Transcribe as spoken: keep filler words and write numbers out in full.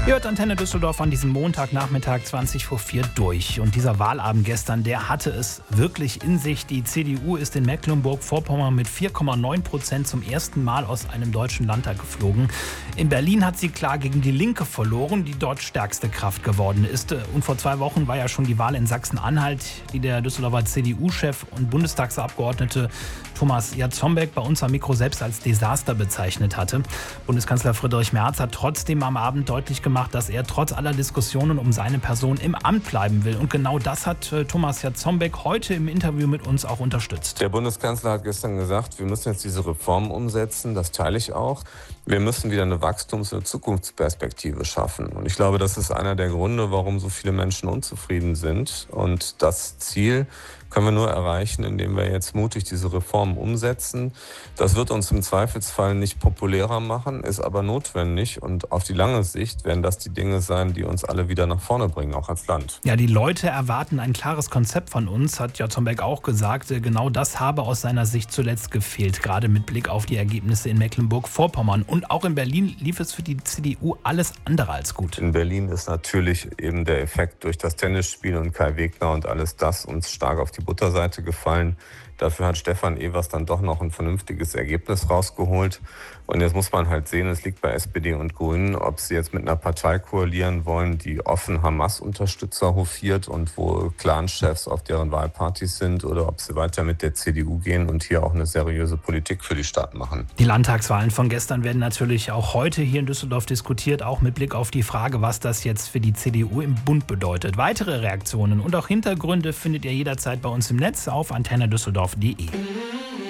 Ihr hört Antenne Düsseldorf an diesem Montagnachmittag zwanzig vor vier durch. Und dieser Wahlabend gestern, der hatte es wirklich in sich. Die C D U ist in Mecklenburg-Vorpommern mit vier Komma neun Prozent zum ersten Mal aus einem deutschen Landtag geflogen. In Berlin hat sie klar gegen die Linke verloren, die dort stärkste Kraft geworden ist. Und vor zwei Wochen war ja schon die Wahl in Sachsen-Anhalt, die der Düsseldorfer C D U-Chef und Bundestagsabgeordnete Thomas Jarzombeck bei uns am Mikro selbst als Desaster bezeichnet hatte. Bundeskanzler Friedrich Merz hat trotzdem am Abend deutlich gemacht, dass er trotz aller Diskussionen um seine Person im Amt bleiben will. Und genau das hat äh, Thomas Jarzombeck heute im Interview mit uns auch unterstützt. Der Bundeskanzler hat gestern gesagt, wir müssen jetzt diese Reformen umsetzen. Das teile ich auch. Wir müssen wieder eine Wachstums- und Zukunftsperspektive schaffen. Und ich glaube, das ist einer der Gründe, warum so viele Menschen unzufrieden sind. Und das Ziel können wir nur erreichen, indem wir jetzt mutig diese Reformen umsetzen. Das wird uns im Zweifelsfall nicht populärer machen, ist aber notwendig. Und auf die lange Sicht werden das die Dinge sein, die uns alle wieder nach vorne bringen, auch als Land. Ja, die Leute erwarten ein klares Konzept von uns, hat Jarzombeck auch gesagt. Genau das habe aus seiner Sicht zuletzt gefehlt, gerade mit Blick auf die Ergebnisse in Mecklenburg-Vorpommern. Und auch in Berlin lief es für die C D U alles andere als gut. In Berlin ist natürlich eben der Effekt durch das Tennisspiel und Kai Wegner und alles das uns stark auf die Butterseite gefallen. Dafür hat Stefan Evers dann doch noch ein vernünftiges Ergebnis rausgeholt. Und jetzt muss man halt sehen, es liegt bei S P D und Grünen, ob sie jetzt mit einer Partei koalieren wollen, die offen Hamas-Unterstützer hofiert und wo Clanchefs auf deren Wahlpartys sind, oder ob sie weiter mit der C D U gehen und hier auch eine seriöse Politik für die Stadt machen. Die Landtagswahlen von gestern werden natürlich auch heute hier in Düsseldorf diskutiert, auch mit Blick auf die Frage, was das jetzt für die C D U im Bund bedeutet. Weitere Reaktionen und auch Hintergründe findet ihr jederzeit bei uns im Netz auf antenne düsseldorf punkt de.